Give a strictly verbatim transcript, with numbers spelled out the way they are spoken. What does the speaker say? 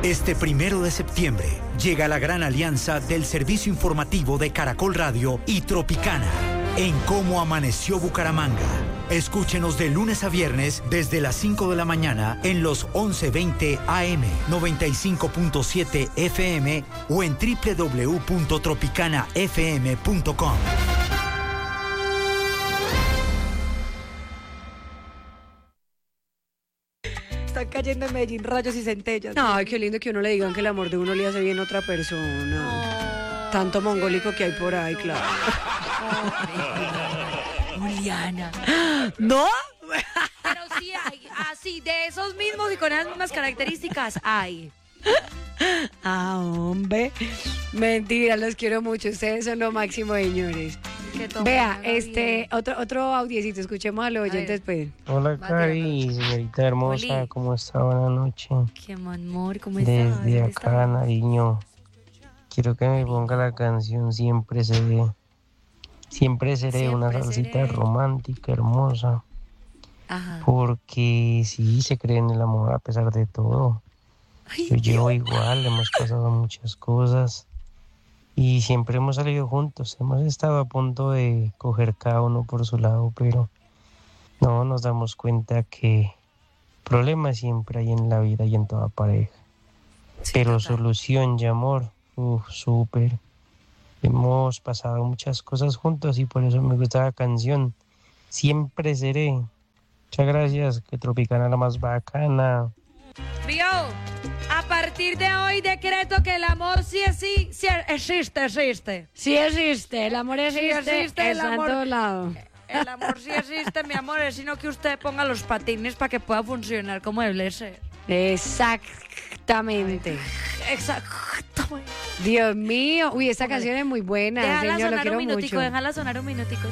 Este primero de septiembre llega la gran alianza del servicio informativo de Caracol Radio y Tropicana en Cómo Amaneció Bucaramanga. Escúchenos de lunes a viernes desde las cinco de la mañana en los once veinte A M, noventa y cinco punto siete F M o en doble u doble u doble u punto tropicana f m punto com. Están cayendo en Medellín rayos y centellas. Ay, qué lindo que uno le digan que el amor de uno le hace bien a otra persona. Oh, tanto mongólico que hay por ahí, claro. Oh, Juliana. ¿No? Pero sí hay, así, de esos mismos y con las mismas características hay. Ah, hombre. Mentira, los quiero mucho. Ustedes son lo máximo, señores. Vea, este, otro, otro audiecito, escuchemos a los oyentes, pues. Hola, Cari, señorita hermosa, Oli. ¿cómo está? Buenas noches. Qué amor, ¿cómo está? Desde acá, Nariño, quiero que me ponga la canción Siempre Seré. Siempre Seré, Siempre una salsita seré. romántica, hermosa. Ajá. Porque sí, se cree en el amor a pesar de todo. Ay, Yo llevo igual, hemos pasado muchas cosas. Y siempre hemos salido juntos, hemos estado a punto de coger cada uno por su lado, pero no nos damos cuenta que problemas siempre hay en la vida y en toda pareja. sí, Pero total. solución y amor, uff, súper. Hemos pasado muchas cosas juntos y por eso me gusta la canción. Siempre seré. Muchas gracias, que Tropicana la más bacana. Vio, a partir de hoy decreto que el amor sí es sí, sí existe, existe. Sí existe, el amor existe, Sí existe, el está amor. en todos lados. El amor sí existe, mi amor, es sino que usted ponga los patines para que pueda funcionar como debe ser. Exactamente. Exactamente. Dios mío. Uy, esta canción es muy buena, Déjala señor, lo sonar quiero un minutico, mucho. déjala sonar un minutico.